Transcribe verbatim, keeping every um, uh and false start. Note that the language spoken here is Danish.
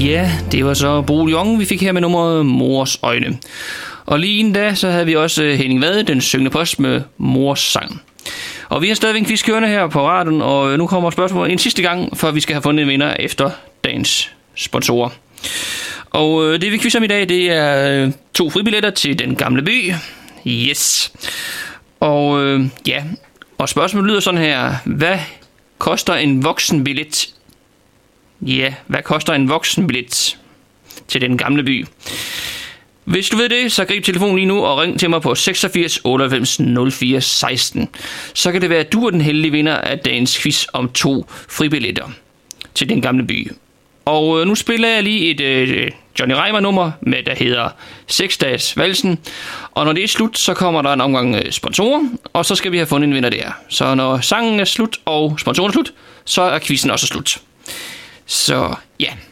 Ja, det var så Bo Jong, vi fik her med nummeret Mors Øjne. Og lige inden da, så havde vi også Henning Vade, den syngende post med Mors Sang. Og vi har stadigvæk en quiz kørende her på radioen, og nu kommer spørgsmålet en sidste gang, for vi skal have fundet en vinder efter dagens sponsorer. Og det vi quizzer om i dag, det er to fribilletter til Den Gamle By. Yes. Og øh, ja, og spørgsmålet lyder sådan her. Hvad koster en voksenbillet? Ja, hvad koster en voksenbillet til Den Gamle By? Hvis du ved det, så grib telefonen lige nu og ring til mig på seksogfirs otteoghalvfems nul fire seksten. Så kan det være, at du er den heldige vinder af dagens quiz om to fribilletter til Den Gamle By. Og øh, nu spiller jeg lige et øh, Johnny Reimer-nummer, med der hedder seks dages valsen. Og når det er slut, så kommer der en omgang øh, sponsorer, og så skal vi have fundet en vinder der. Så når sangen er slut og sponsoren er slut, så er quizzen også slut. Så ja...